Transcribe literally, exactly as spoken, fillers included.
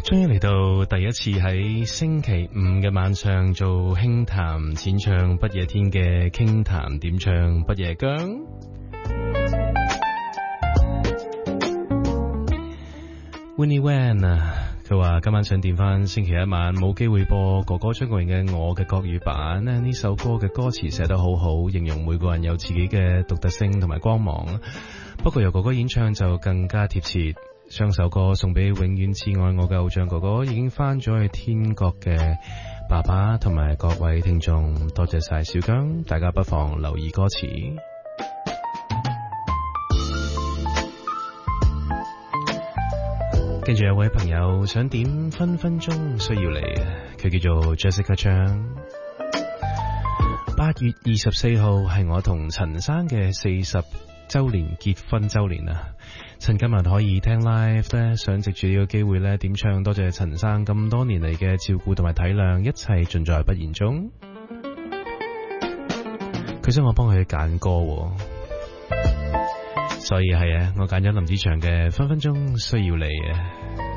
終於嚟到第一次喺星期五嘅晚上做輕談淺唱不夜天嘅傾談點唱不夜姜。Winnie Wan 啊，佢話今晚想點翻星期一晚冇機會播哥哥張國榮嘅我嘅國語版呢，呢首歌嘅歌詞寫得好好，形容每個人有自己嘅獨特性同埋光芒。不過由哥哥演唱就更加貼切。將首歌送俾永遠摯愛我嘅偶像哥哥，已經翻咗去天國嘅爸爸同埋各位聽眾，多謝晒小姜，大家不妨留意歌詞。跟住有位朋友想點分分鐘需要你，佢叫做 Jessica 張。八月二十四號係我同陳生嘅四十周年結婚周年啊！趁今日可以聽 live 咧，想藉住呢個機會咧點唱，多謝陳生咁多年嚟嘅照顧同埋體諒，一切盡在不言中。佢想我幫佢揀歌，所以係啊，我揀咗林子祥嘅分分鐘需要你啊。